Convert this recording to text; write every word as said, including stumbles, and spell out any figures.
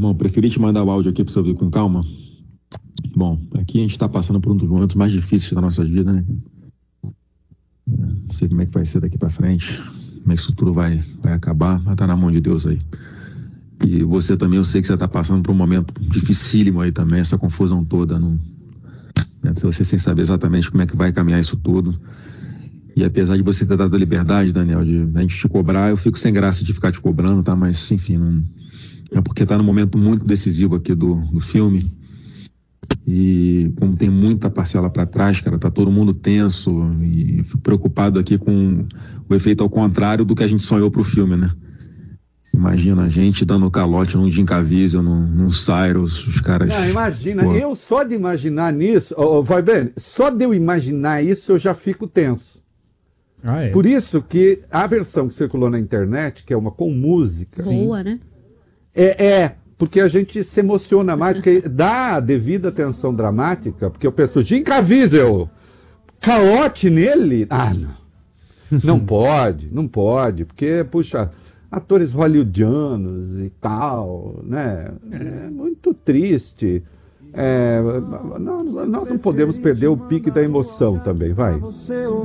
Irmão, preferi te mandar o áudio aqui para você ouvir com calma. Bom, aqui a gente está passando por um dos momentos mais difíceis da nossa vida, né? Não sei como é que vai ser daqui para frente, como é que isso tudo vai, vai acabar, mas tá na mão de Deus aí. E você também, eu sei que você está passando por um momento dificílimo aí também, essa confusão toda, não, né? Você sem saber exatamente como é que vai caminhar isso tudo. E apesar de você ter dado a liberdade, Daniel, de a gente te cobrar, eu fico sem graça de ficar te cobrando, tá? Mas, enfim, não... é porque tá num momento muito decisivo aqui do, do filme. E como tem muita parcela para trás, cara, tá todo mundo tenso. E eu fico preocupado aqui com o efeito ao contrário do que a gente sonhou pro filme, né? Imagina a gente dando calote num Jim Caviezel, num, num Cyrus, os caras... Não, imagina, Pô. eu só de imaginar nisso, oh, vai bem, só de eu imaginar isso eu já fico tenso. Ah, é. Por isso que a versão que circulou na internet, que é uma com música... Boa, né? É, é, porque a gente se emociona mais, porque dá a devida atenção dramática, porque eu penso, Jim Caviezel, calote nele? Ah, não. Não pode, não pode, porque, puxa... atores hollywoodianos e tal, né? É muito triste. É, nós, nós não podemos perder o pique da emoção também, vai.